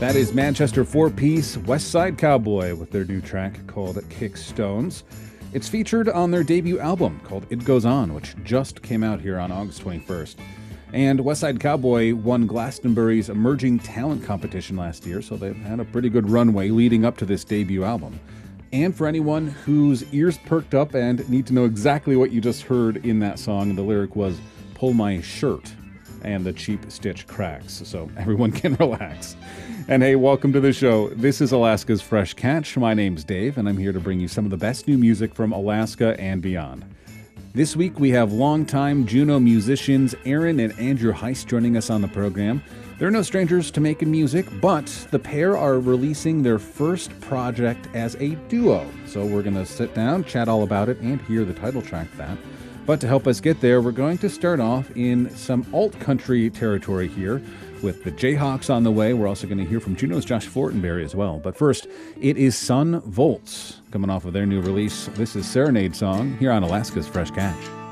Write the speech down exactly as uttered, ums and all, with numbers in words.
That is Manchester four-piece West Side Cowboy with their new track called Kickstones. It's featured on their debut album called It Goes On, which just came out here on August twenty-first. And West Side Cowboy won Glastonbury's Emerging Talent competition last year, so they've had a pretty good runway leading up to this debut album. And for anyone whose ears perked up and need to know exactly what you just heard in that song, the lyric was, "Pull my shirt," and the cheap stitch cracks, so everyone can relax. And hey, welcome to the show. This is Alaska's Fresh Catch. My name's Dave, and I'm here to bring you some of the best new music from Alaska and beyond. This week we have longtime Juneau musicians Aaron and Andrew Heist joining us on the program. They're no strangers to making music, but the pair are releasing their first project as a duo. So we're going to sit down, chat all about it, and hear the title track of that. But to help us get there, we're going to start off in some alt-country territory here with the Jayhawks on the way. We're also going to hear from Juneau's Josh Fortenberry as well. But first, it is Son Volts coming off of their new release. This is Serenade Song here on Alaska's Fresh Catch.